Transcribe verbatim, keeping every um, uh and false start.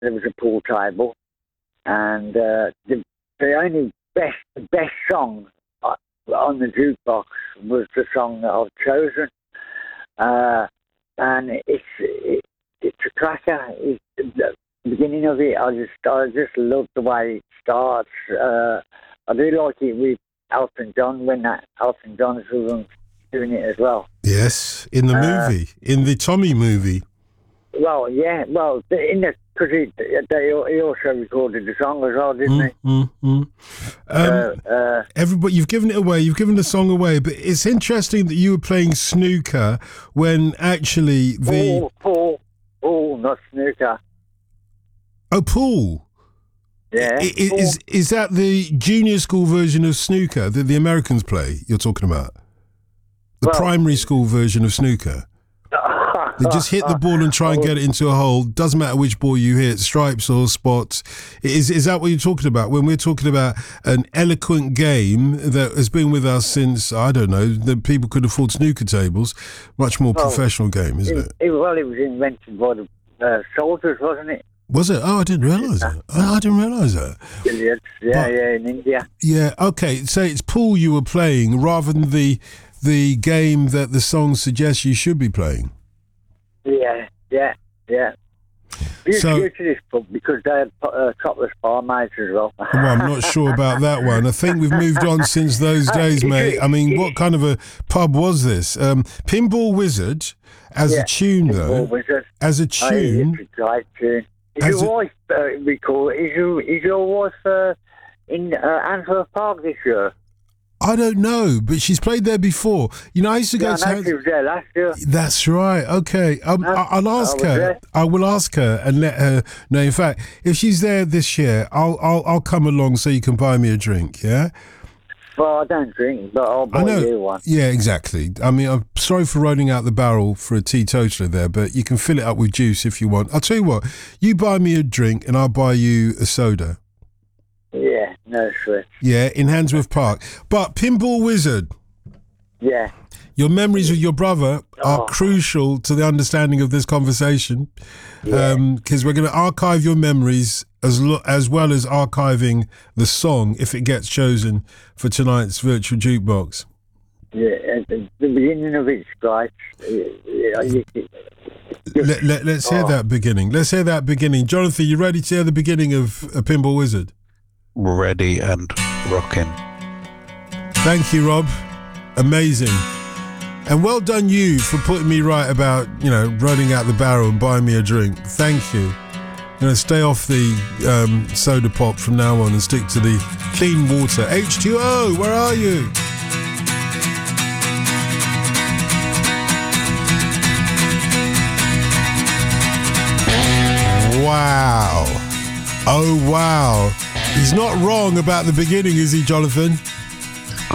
there was a pool table, and uh, the the only best best song uh, on the jukebox was the song that I've chosen, uh, and it's it, it's a cracker. It's, the beginning of it, I just I just love the way it starts. Uh, I do like it with Elton John when that Elton John was doing it as well. Yes, in the uh, movie, in the Tommy movie. Well, yeah, well, in the because he they he also recorded the song as well, didn't mm, he? Mm, mm. Um, uh, uh, everybody, you've given it away. You've given the song away, but it's interesting that you were playing snooker when actually the pool, pool, pool, not snooker. Oh, pool. Yeah. I, I, is is that the junior school version of snooker that the Americans play? You're talking about the well, primary school version of snooker. They just hit the ball and try and get it into a hole. Doesn't matter which ball you hit, stripes or spots. Is is that what you're talking about? When we're talking about an eloquent game that has been with us since, I don't know, that people could afford snooker tables, much more well, professional game, isn't it? it? Well, it was invented by the uh, soldiers, wasn't it? Was it? Oh, I didn't realise that. Oh, I didn't realise that. Yeah, but, yeah, in India. Yeah, okay. So it's pool you were playing rather than the the game that the song suggests you should be playing. Yeah, yeah, yeah. You so, go to this pub because they had uh, topless barmaids as well. Well, I'm not sure about that one. I think we've moved on since those days, mate. I mean, what kind of a pub was this? Um, Pinball Wizard, as yeah, a tune, Pinball though. Wizard. As a tune. Oh, it's a great tune. Is your wife, uh, recall, is your, is your wife uh, in uh, Answorth Park this year? I don't know, but she's played there before. You know, I used to yeah, go to... I know she was there last year. That's right. Okay. Um, no, I'll ask I her. there. I will ask her and let her know. In fact, if she's there this year, I'll I'll, I'll come along so you can buy me a drink, yeah? Well, I don't drink, but I'll buy I know. you one. Yeah, exactly. I mean, I'm sorry for rolling out the barrel for a teetotaler there, but you can fill it up with juice if you want. I'll tell you what, you buy me a drink and I'll buy you a soda. Yeah, no sweat. Yeah, in Handsworth Park. But Pinball Wizard. Yeah. Your memories with your brother are oh. crucial to the understanding of this conversation, because yeah. um, we're going to archive your memories as lo- as well as archiving the song if it gets chosen for tonight's virtual jukebox. Yeah, at the beginning of it's great. Let, let, let's hear oh. that beginning. Let's hear that beginning. Jonathan, you ready to hear the beginning of A Pinball Wizard? Ready and rocking. Thank you, Rob. Amazing. And well done you for putting me right about, you know, running out the barrel and buying me a drink. Thank you. I'm going to stay off the um, soda pop from now on and stick to the clean water. H two O, where are you? Wow. Oh, wow. He's not wrong about the beginning, is he, Jonathan?